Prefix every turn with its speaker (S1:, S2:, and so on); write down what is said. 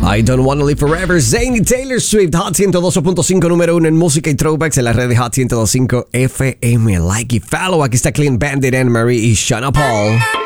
S1: I Don't Wanna Live Forever, Zayn y Taylor Swift, Hot 102.5, número 1 en música y throwbacks en la red de Hot 102.5 FM. Like y follow. Aquí está Clean Bandit, Anne Marie y Shana Paul.